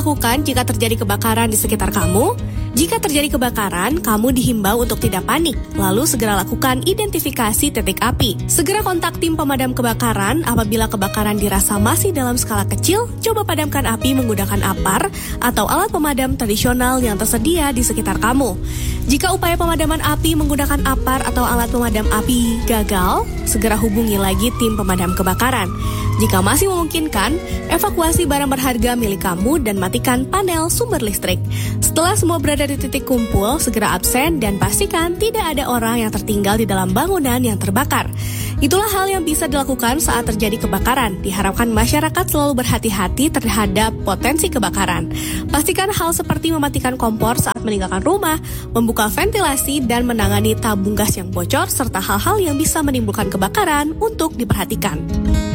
dilakukan jika terjadi kebakaran di sekitar kamu? Jika terjadi kebakaran, kamu dihimbau untuk tidak panik, lalu segera lakukan identifikasi titik api. Segera kontak tim pemadam kebakaran. Apabila kebakaran dirasa masih dalam skala kecil, coba padamkan api menggunakan apar atau alat pemadam tradisional yang tersedia di sekitar kamu. Jika upaya pemadaman api menggunakan apar atau alat pemadam api gagal, segera hubungi lagi tim pemadam kebakaran. Jika masih memungkinkan, evakuasi barang berharga milik kamu dan matikan panel sumber listrik. Setelah semua berada di titik kumpul, segera absen dan pastikan tidak ada orang yang tertinggal di dalam bangunan yang terbakar. Itulah hal yang bisa dilakukan saat terjadi kebakaran. Diharapkan masyarakat selalu berhati-hati terhadap potensi kebakaran. Pastikan hal seperti mematikan kompor saat meninggalkan rumah, membuka ventilasi, dan menangani tabung gas yang bocor, serta hal-hal yang bisa menimbulkan kebakaran untuk diperhatikan.